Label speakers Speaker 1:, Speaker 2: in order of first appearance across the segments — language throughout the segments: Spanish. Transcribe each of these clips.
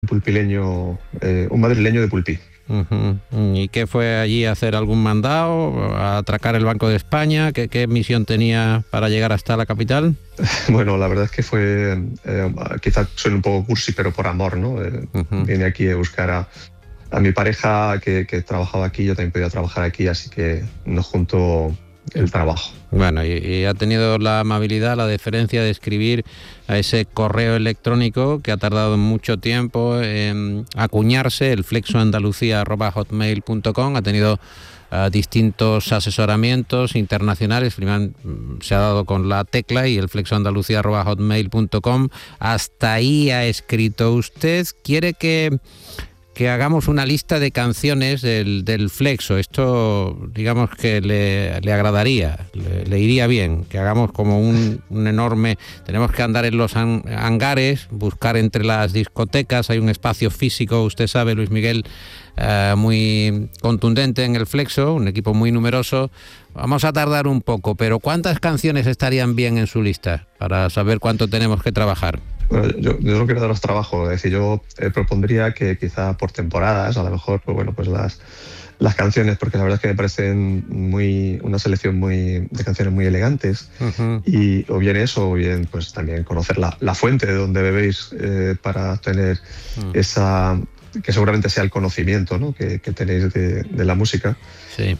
Speaker 1: pulpileño, un madrileño de Pulpí.
Speaker 2: Uh-huh. ¿Y qué fue allí a hacer? ¿Algún mandado? ¿A atracar el Banco de España? ¿Qué misión tenía para llegar hasta la capital?
Speaker 1: Bueno, la verdad es que fue, quizás suene un poco cursi, pero por amor, ¿no?
Speaker 2: Uh-huh.
Speaker 1: Vine aquí a buscar a mi pareja que trabajaba aquí, yo también podía trabajar aquí, así que nos juntó el trabajo.
Speaker 2: Bueno, y ha tenido la amabilidad, la deferencia de escribir a ese correo electrónico que ha tardado mucho tiempo en acuñarse, el flexoandalucía@hotmail.com. Ha tenido distintos asesoramientos internacionales. Primero se ha dado con la tecla y el flexoandalucía@hotmail.com. Hasta ahí ha escrito usted. Quiere que hagamos una lista de canciones del Flexo. Esto, digamos que le agradaría, le iría bien, que hagamos como un enorme... Tenemos que andar en los hangares, buscar entre las discotecas, hay un espacio físico, usted sabe, Luis Miguel, muy contundente en el Flexo, un equipo muy numeroso. Vamos a tardar un poco, pero ¿cuántas canciones estarían bien en su lista para saber cuánto tenemos que trabajar?
Speaker 1: Bueno, yo no quiero daros trabajo, es decir, yo propondría que quizá por temporadas, a lo mejor, pues bueno, pues las canciones, porque la verdad es que me parecen una selección de canciones muy elegantes.
Speaker 2: Uh-huh.
Speaker 1: Y o bien eso, o bien pues también conocer la fuente de donde bebéis para tener esa, que seguramente sea el conocimiento, ¿no? que tenéis de la música.
Speaker 2: Sí.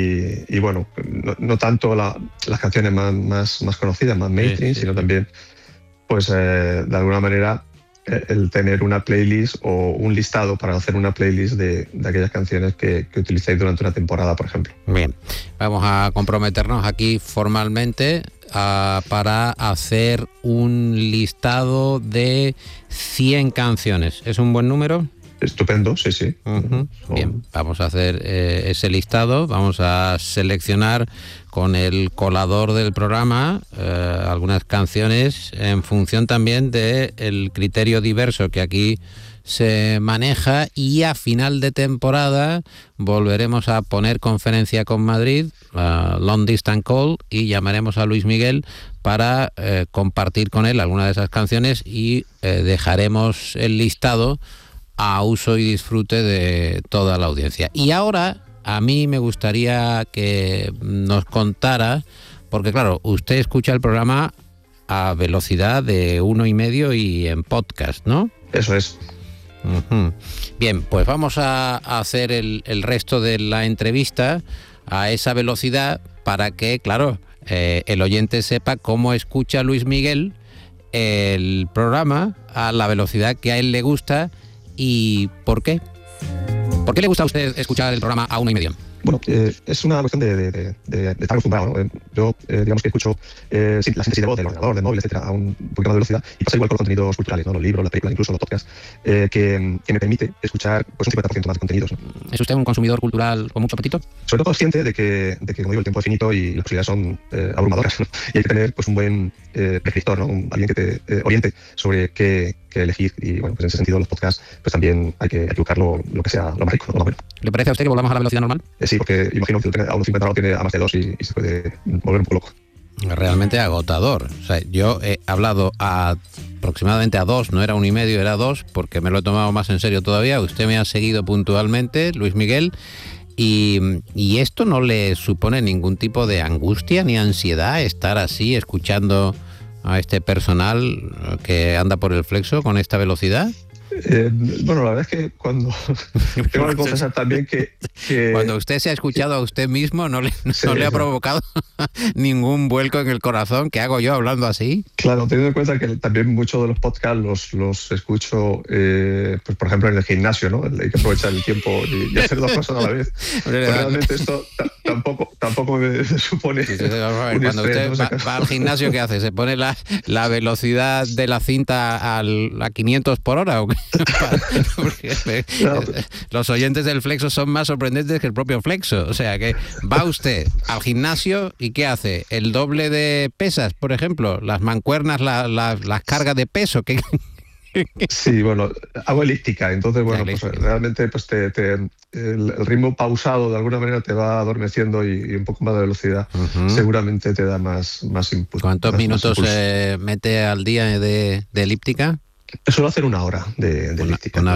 Speaker 1: Y bueno, no tanto las canciones más conocidas, más mainstream, sino también pues de alguna manera el tener una playlist o un listado para hacer una playlist de aquellas canciones que utilizáis durante una temporada, por ejemplo.
Speaker 2: Bien, vamos a comprometernos aquí formalmente para hacer un listado de 100 canciones. ¿Es un buen número?
Speaker 1: Estupendo, sí.
Speaker 2: Uh-huh. Bien, vamos a hacer ese listado, vamos a seleccionar con el colador del programa algunas canciones en función también del criterio diverso que aquí se maneja, y a final de temporada volveremos a poner conferencia con Madrid, Long Distance Call, y llamaremos a Luis Miguel para compartir con él algunas de esas canciones y dejaremos el listado a uso y disfrute de toda la audiencia. Y ahora a mí me gustaría que nos contara, porque claro, usted escucha el programa a velocidad de 1,5 y en podcast, ¿no?
Speaker 1: Eso es.
Speaker 2: Uh-huh. Bien, pues vamos a hacer el resto de la entrevista a esa velocidad para que, claro, el oyente sepa cómo escucha Luis Miguel el programa a la velocidad que a él le gusta. ¿Y por qué? ¿Por qué le gusta a usted escuchar el programa a 1,5?
Speaker 1: Bueno, es una cuestión de estar acostumbrado, ¿no? Yo, digamos que escucho la síntesis de voz del ordenador, del móvil, etcétera, a un poquito más de velocidad, y pasa igual con los contenidos culturales, ¿no? Los libros, las películas, incluso los podcasts, que me permite escuchar pues un 50% más de contenidos, ¿no?
Speaker 2: ¿Es usted un consumidor cultural con mucho apetito?
Speaker 1: Sobre todo consciente de que, como digo, el tiempo es finito y las posibilidades son abrumadoras, ¿no? Y hay que tener pues un buen prescriptor, ¿no? Alguien que te oriente sobre qué elegir, y bueno, pues en ese sentido los podcasts pues también hay que buscar lo que sea lo más rico, lo más bueno.
Speaker 2: ¿Le parece a usted que volvamos a la velocidad normal?
Speaker 1: Sí, porque imagino que a 1,50 lo tiene a más de 2 y se puede volver un poco loco.
Speaker 2: Realmente agotador. O sea, yo he hablado aproximadamente a 2, no era 1,5, era 2, porque me lo he tomado más en serio todavía. Usted me ha seguido puntualmente, Luis Miguel, y esto no le supone ningún tipo de angustia ni ansiedad estar así escuchando a este personal que anda por el Flexo con esta velocidad.
Speaker 1: Bueno, la verdad es que cuando tengo que confesar también que
Speaker 2: cuando usted se ha escuchado a usted mismo, ¿no le ha provocado ningún vuelco en el corazón? ¿Qué hago yo hablando así?
Speaker 1: Claro, teniendo en cuenta que también muchos de los podcasts los escucho, pues por ejemplo en el gimnasio, ¿no? Hay que aprovechar el tiempo y hacer dos cosas a la vez. Pues realmente esto tampoco me supone un
Speaker 2: cuando
Speaker 1: estrés,
Speaker 2: usted
Speaker 1: ¿no?
Speaker 2: va al gimnasio, ¿qué hace? ¿Se pone la velocidad de la cinta a 500 por hora o qué? Porque los oyentes del Flexo son más sorprendentes que el propio Flexo. O sea, que va usted al gimnasio y ¿qué hace? El doble de pesas, por ejemplo, las mancuernas, las cargas de peso. ¿Qué?
Speaker 1: Sí, bueno, hago elíptica, entonces bueno, pues realmente pues el ritmo pausado de alguna manera te va adormeciendo y un poco más de velocidad seguramente te da más input.
Speaker 2: ¿Cuántos minutos mete al día de elíptica?
Speaker 1: Suelo hacer una hora de elíptica.
Speaker 2: Una